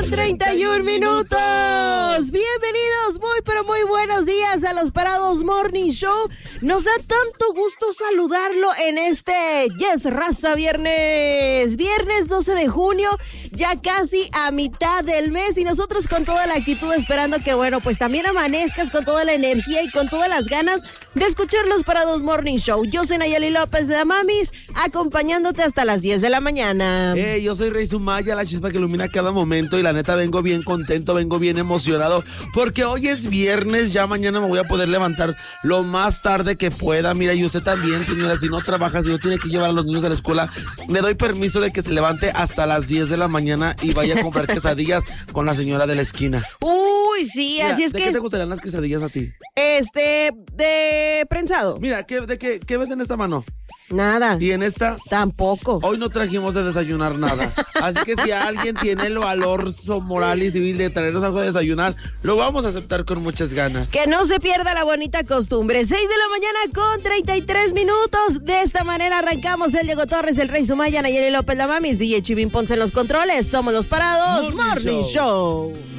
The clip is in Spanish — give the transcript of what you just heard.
con 31 minutos. Bienvenidos, muy pero muy buenos días a los Parados Morning Show. Nos da tanto gusto saludarlo en este Yes Raza Viernes 12 de junio, ya casi a mitad del mes, y nosotros con toda la actitud esperando que, bueno, pues también amanezcas con toda la energía y con todas las ganas de escuchar los Parados Morning Show. Yo soy Nayeli López de Amamis, acompañándote hasta las 10 de la mañana. Yo soy Rey Sumaya, la chispa que ilumina cada momento, y la neta vengo bien contento, vengo bien emocionado, porque hoy es viernes, ya mañana me voy a poder levantar lo más tarde que pueda. Mira, y usted también, señora, si no trabaja, si no tiene que llevar a los niños a la escuela, le doy permiso de que se levante hasta las 10 de la mañana y vaya a comprar quesadillas con la señora de la esquina. Uy, sí, Mira, así es ¿de que... qué te gustarían las quesadillas a ti? De prensado. Mira, ¿qué ves en esta mano? Nada. ¿Y en esta? Tampoco. Hoy no trajimos de desayunar nada. Así que si alguien tiene el valor moral y civil de traernos algo de desayunar, lo vamos a aceptar con muchas ganas. Que no se pierda la bonita costumbre. 6 de la mañana con 33 minutos. De esta manera arrancamos. El Diego Torres, el Rey Sumaya, Nayeli López, la Mamis, DJ Chivín Ponce en los controles. Somos los Parados Morning Show.